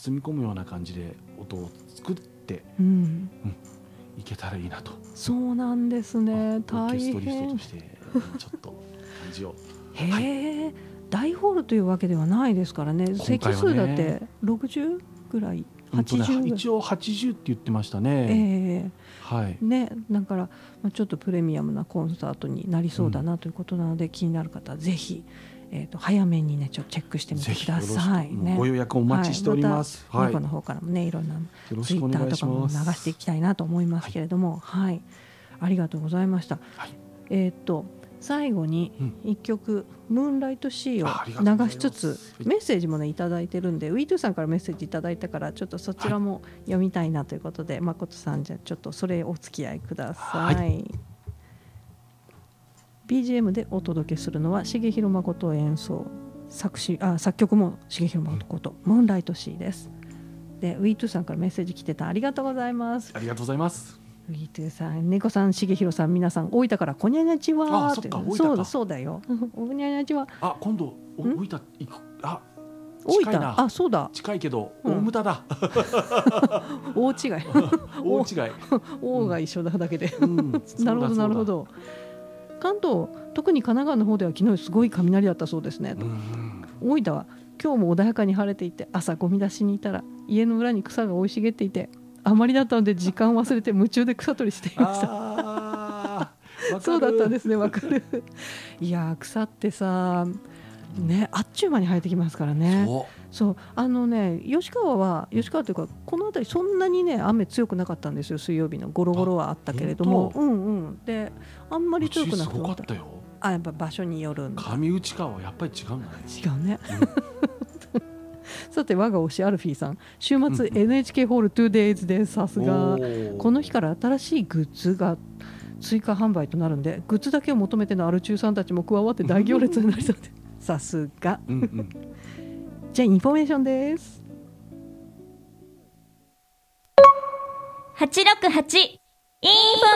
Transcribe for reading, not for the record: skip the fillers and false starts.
包み込むような感じで音を作って、いけたらいいなと。 そうなんですね。 オーケストリスト大変。 としてちょっと感じをへえ、大ホールというわけではないですからね。席数だって60ぐらい、80ぐらい。 一応80って言ってましたね。 ね、だからちょっとプレミアムなコンサートになりそうだなということなので、気になる方はぜひ、早めにねちょっとチェックしてみてくださいね。 ご予約お待ちしております。 また猫の方からもねいろんなツイッターとかも流していきたいなと思いますけれども、ありがとうございました。最後に1曲、ムーンライトシーを流しつつ、メッセージもねいただいてるんで、ウィートゥーさんからメッセージいただいたから、ちょっとそちらも読みたいなということで、誠さん、じゃあちょっとそれお付き合いください。BGM でお届けするのは重弘誠演奏、作曲も重弘誠、ムーンライトシーです。で、ウィートゥーさんからメッセージ来てた。ありがとうございます。 ありがとうございます。 ウィートゥーさん、猫さん、重弘さん、皆さん大分からこにゃにゃちはーって。そうだよ。おにゃにゃちは。 今度大分行く。 大分、そうだ。 近いけど大牟田だ。 大違い。 大違い。 大が一緒なだけで。なるほどなるほど。関東、特に神奈川の方では昨日すごい雷だったそうですね。大分は今日も穏やかに晴れていて、朝ゴミ出しにいたら家の裏に草が生い茂っていて、あまりだったので時間忘れて夢中で草取りしていました。そうだったんですね。わかる。いや、草ってさね、あっちゅう間に生えてきますからね。そう、吉川というか、この辺りそんなにね雨強くなかったんですよ。水曜日のゴロゴロはあったけれども、であんまり強くなくて、 すごかったよ。 やっぱ場所によるんだ。 上内川はやっぱり違うんだね。 違うね。さて、我が推しアルフィーさん、週末 NHK ホール 2days で、さすがこの日から新しいグッズが追加販売となるんで、グッズだけを求めてのアル中さんたちも加わって大行列になりそうでさすが。じゃあインフォメーションです。 868インフォ